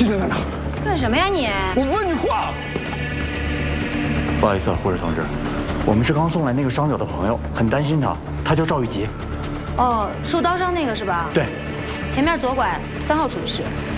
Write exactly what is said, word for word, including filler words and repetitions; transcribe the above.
急诊在哪？ 干什么呀你？ 我问你话。 不好意思啊，护士同志，我们是刚送来那个伤者的朋友，很担心他，他叫赵玉吉。 哦，受刀伤那个是吧？ 对。 前面左拐三号处理室。